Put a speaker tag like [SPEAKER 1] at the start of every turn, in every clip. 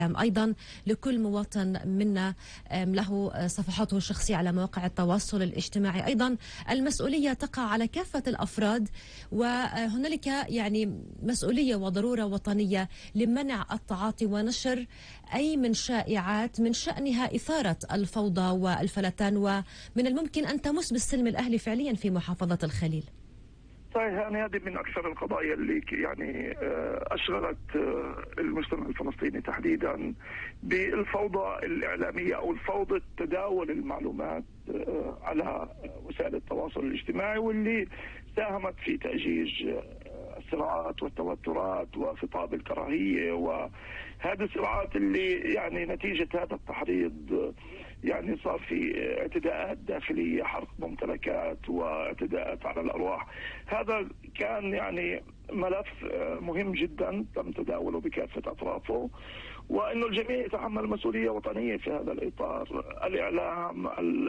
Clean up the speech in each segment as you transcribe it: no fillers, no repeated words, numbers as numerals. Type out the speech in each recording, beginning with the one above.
[SPEAKER 1] أيضا لكل مواطن منا له صفحاته الشخصية على مواقع التواصل الاجتماعي. أيضا المسؤولية تقع على كافة الأفراد، وهنالك يعني مسؤولية وضرورة وطنية لمنع التعاطي ونشر أي من شائعات من شأنها إثارة الفوضى والفلتان، ومن الممكن أن تمس بالسلم الأهلي فعليا في محافظة الخليل.
[SPEAKER 2] صحيح، يعني هذه من أكثر القضايا اللي يعني أشغلت المجتمع الفلسطيني تحديدا بالفوضى الإعلامية أو الفوضى تداول المعلومات على وسائل التواصل الاجتماعي، واللي ساهمت في تأجيج الصراعات والتوترات وخطاب الكراهية. وهذه الصراعات اللي يعني نتيجة هذا التحريض يعني صار في اعتداءات داخلية، حرق ممتلكات واعتداءات على الأرواح. هذا كان يعني ملف مهم جدا تم تداوله بكافة أطرافه، وأنه الجميع يتحمل مسؤولية وطنية في هذا الإطار. الإعلام،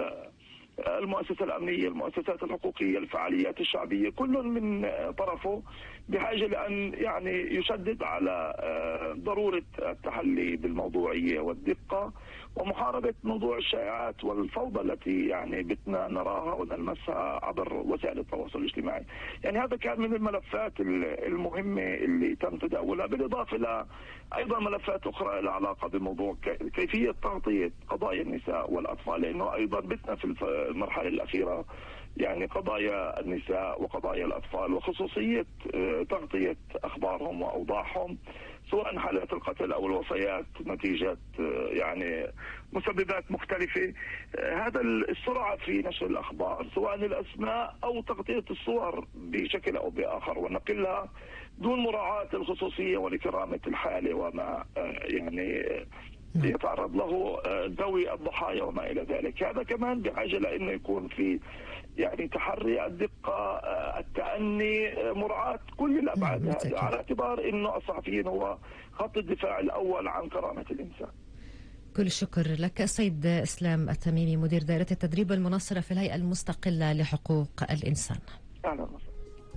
[SPEAKER 2] المؤسسة الأمنية، المؤسسات الحقوقية، الفعاليات الشعبية، كل من طرفه بحاجة لأن يعني يشدد على ضرورة التحلي بالموضوعية والدقة ومحاربة موضوع الشائعات والفوضى التي يعني بتنا نراها ونلمسها عبر وسائل التواصل الاجتماعي. يعني هذا كان من الملفات المهمة اللي تم تداولها، بالإضافة إلى أيضا ملفات أخرى لها علاقة بموضوع كيفية تغطية قضايا النساء والأطفال، لأنه أيضا بتنا في المرحلة الأخيرة يعني قضايا النساء وقضايا الأطفال وخصوصية تغطية أخبارهم وأوضاعهم، سواء حالات القتل أو الوفيات نتيجة يعني مسببات مختلفة. هذا السرعة في نشر الأخبار سواء الأسماء أو تغطية الصور بشكل أو بآخر ونقلها دون مراعاة الخصوصية ولكرامة الحالة وما يعني يتعرض له ذوي الضحايا وما إلى ذلك. هذا كمان بحاجة لأنه يكون في يعني تحري الدقة، التأني، مراعاة كل الأبعاد هذه، على اعتبار أنه الصحفيين هو خط الدفاع الأول عن كرامة الإنسان.
[SPEAKER 1] كل الشكر لك سيد إسلام التميمي، مدير دائرة التدريب والمناصرة في الهيئة المستقلة لحقوق الإنسان.
[SPEAKER 2] أهلا وسهلا.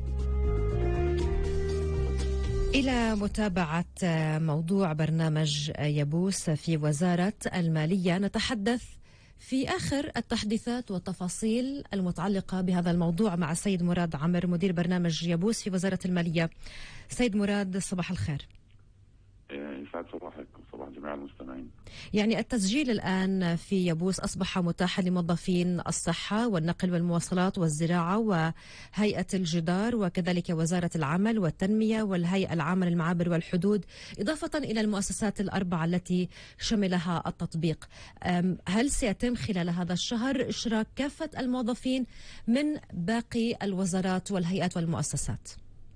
[SPEAKER 1] إلى متابعة موضوع برنامج يبوس في وزارة المالية، نتحدث في آخر التحديثات والتفاصيل المتعلقة بهذا الموضوع مع السيد مراد عمر، مدير برنامج يبوس في وزارة المالية. سيد مراد، صباح الخير.
[SPEAKER 3] يسعد صباحك وصباح جميع المستمعين.
[SPEAKER 1] يعني التسجيل الآن في يبوس أصبح متاحا لموظفين الصحة والنقل والمواصلات والزراعة وهيئة الجدار وكذلك وزارة العمل والتنمية والهيئة العامة للمعابر والحدود، إضافة إلى المؤسسات الأربعة التي شملها التطبيق. هل سيتم خلال هذا الشهر إشراك كافة الموظفين من باقي الوزارات والهيئات والمؤسسات؟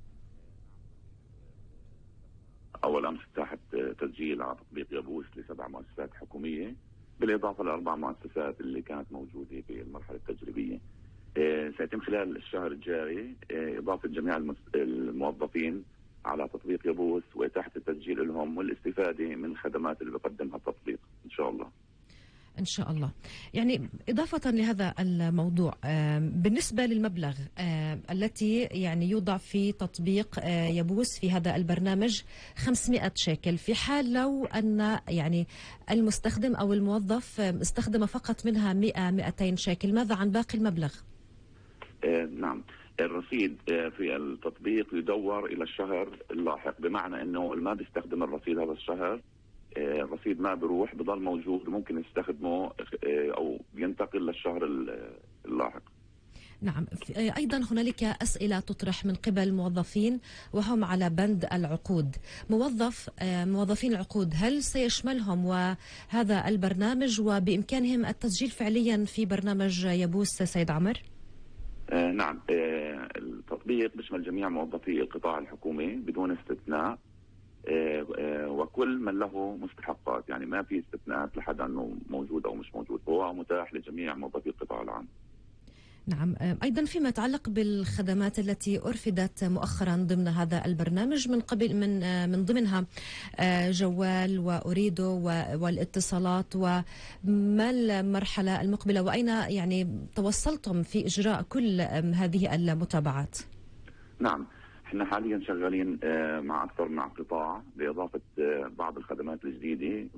[SPEAKER 3] أول أمس تحت تسجيل على تطبيق يبوس ل7 مؤسسات حكومية بالإضافة ل4 مؤسسات اللي كانت موجودة بالمرحلة التجريبية. سيتم خلال الشهر الجاري إضافة جميع الموظفين على تطبيق يبوس وإتاحة التسجيل لهم والاستفادة من الخدمات اللي بقدمها التطبيق إن شاء الله.
[SPEAKER 1] إن شاء الله. يعني إضافة لهذا الموضوع، بالنسبة للمبلغ التي يعني يوضع في تطبيق يبوس في هذا البرنامج 500 شيكل، في حال لو أن يعني المستخدم أو الموظف استخدم فقط منها 100-200 شيكل، ماذا عن باقي المبلغ؟
[SPEAKER 3] نعم، الرصيد في التطبيق يدور إلى الشهر اللاحق، بمعنى أنه ما بيستخدم الرصيد هذا الشهر الرصيد ما بيروح، بضل موجود وممكن يستخدمه أو ينتقل للشهر اللاحق.
[SPEAKER 1] نعم. أيضا هنالك أسئلة تطرح من قبل موظفين وهم على بند العقود. موظفين العقود، هل سيشملهم وهذا البرنامج وبإمكانهم التسجيل فعليا في برنامج يبوس سيد عمر؟
[SPEAKER 3] نعم، التطبيق بيشمل جميع موظفي القطاع الحكومي بدون استثناء، وكل من له مستحقات، يعني ما في استثناءات لحد أنه موجود أو مش موجود، هو متاح لجميع موظفي القطاع العام.
[SPEAKER 1] نعم. أيضا فيما يتعلق بالخدمات التي أرفدت مؤخرا ضمن هذا البرنامج، من ضمنها جوال وأريدو والاتصالات، وما المرحلة المقبلة وأين يعني توصلتم في إجراء كل هذه المتابعات؟
[SPEAKER 3] نعم، احنا حاليا شغالين مع اكثر من قطاع باضافه بعض الخدمات الجديده